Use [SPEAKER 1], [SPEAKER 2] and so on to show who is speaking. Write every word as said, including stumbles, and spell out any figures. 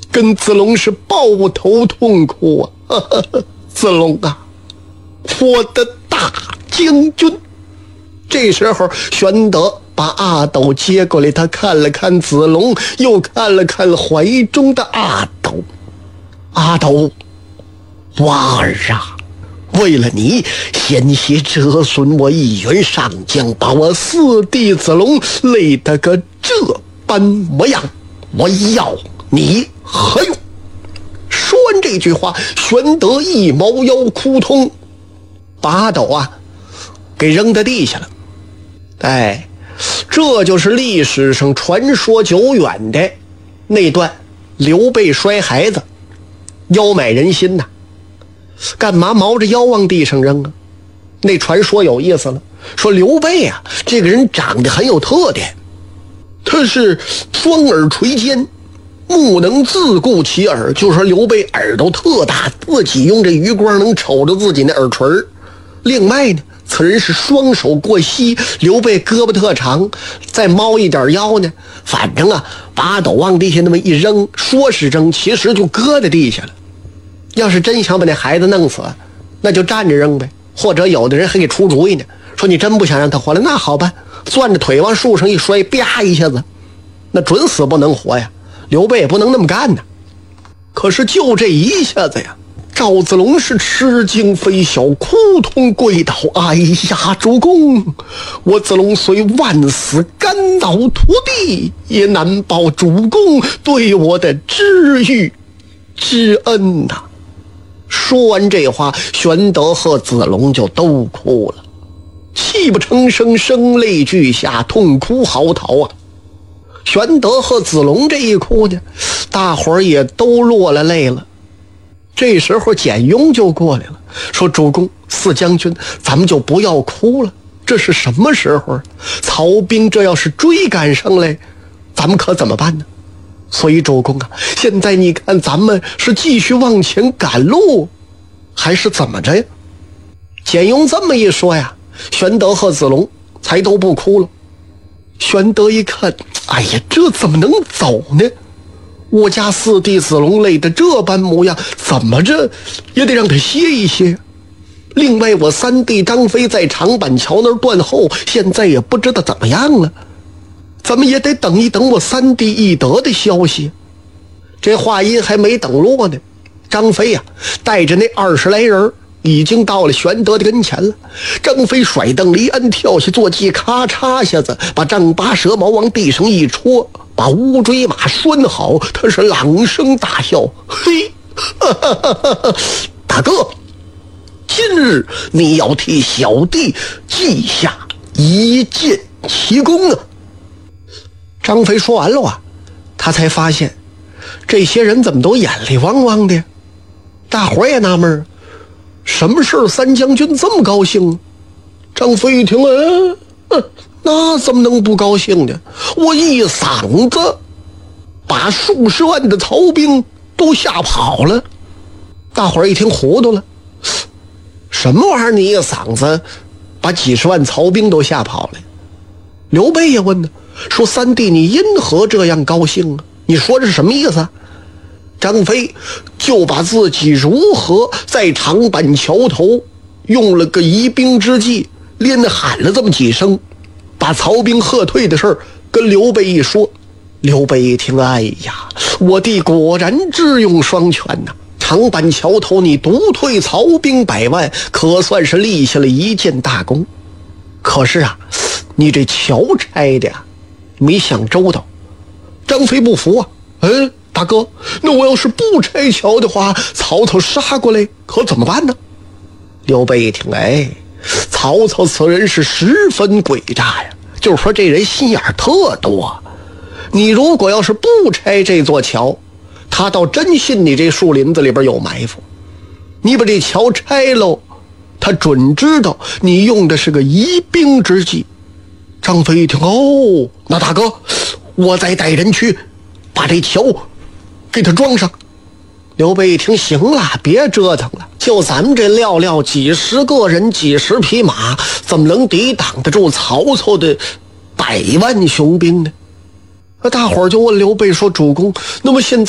[SPEAKER 1] 跟子龙是抱头痛哭啊！呵呵呵，子龙啊，我的大将军！这时候，玄德把阿斗接过来，他看了看子龙，又看了看怀中的阿斗。阿斗，娃儿啊，为了你险些折损我一员上将，把我四弟子龙累得个这般模样，我要你何用？说完这句话，玄德一猫腰哭通，把阿斗啊给扔在地下了。哎，这就是历史上传说久远的那段刘备摔孩子，腰买人心呐、啊！干嘛毛着腰往地上扔啊？那传说有意思了，说刘备啊，这个人长得很有特点，他是双耳垂肩，目能自顾其耳，就说刘备耳朵特大，自己用这余光能瞅着自己那耳垂。另外呢，此人是双手过膝，刘备胳膊特长，再猫一点腰呢，反正啊，把阿斗往地下那么一扔，说是扔，其实就搁在地下了。要是真想把那孩子弄死，那就站着扔呗，或者有的人还给出主意呢，说你真不想让他活了，那好吧，攥着腿往树上一摔，啪一下子，那准死不能活呀。刘备也不能那么干呢。可是就这一下子呀，赵子龙是吃惊非小，哭痛跪倒：“哎呀，主公，我子龙虽万死肝脑涂地，也难报主公对我的知遇之恩呐、啊！”说完这话，玄德和子龙就都哭了，泣不成声，声泪俱下，痛哭嚎啕啊！玄德和子龙这一哭呢，大伙儿也都落了泪了。这时候简雍就过来了，说：“主公，四将军，咱们就不要哭了，这是什么时候？曹兵这要是追赶上来，咱们可怎么办呢？所以主公啊，现在你看咱们是继续往前赶路，还是怎么着呀？”简雍这么一说呀，玄德和子龙才都不哭了。玄德一看，哎呀，这怎么能走呢？我家四弟子龙累得这般模样，怎么着也得让他歇一歇。另外我三弟张飞在长板桥那儿断后，现在也不知道怎么样了，咱们也得等一等我三弟翼德的消息。这话音还没等落呢，张飞呀、啊、带着那二十来人已经到了玄德的跟前了。张飞甩蹬离鞍，跳下坐骑，咔嚓下子把丈八蛇矛往地上一戳，把乌骓马拴好，他是朗声大笑：“嘿，哈哈哈哈，大哥，今日你要替小弟记下一件奇功啊！”张飞说完了啊，他才发现这些人怎么都眼泪汪汪的，大伙也纳闷，什么事三将军这么高兴？张飞一听，哎，那怎么能不高兴呢？我一嗓子把数十万的曹兵都吓跑了。大伙儿一听糊涂了，什么玩意儿？你一嗓子把几十万曹兵都吓跑了？刘备也问呢，说：“三弟，你因何这样高兴啊？你说这是什么意思啊？”张飞就把自己如何在长板桥头用了个疑兵之计，连喊了这么几声，把曹兵喝退的事儿跟刘备一说。刘备一听，哎呀，我弟果然智勇双全呐、啊！长板桥头你独退曹兵百万，可算是立下了一件大功。可是啊，你这桥拆的呀，没想周到。张飞不服啊，嗯。大哥，那我要是不拆桥的话，曹操杀过来可怎么办呢？刘备一听，哎，曹操此人是十分诡诈呀，就是说这人心眼特多。你如果要是不拆这座桥，他倒真信你这树林子里边有埋伏。你把这桥拆喽，他准知道你用的是个疑兵之计。张飞一听，哦，那大哥，我再带人去把这桥给他装上。刘备一听，行了，别折腾了，就咱们这料料几十个人几十匹马，怎么能抵挡得住曹操的百万雄兵呢？大伙儿就问刘备说：“主公，那么现在